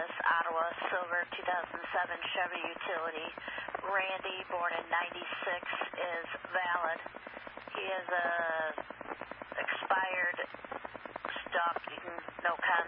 Angeles, Ottawa, silver 2007 Chevy Utility. Randy, born in 96, is valid. He has a expired stock, no contest.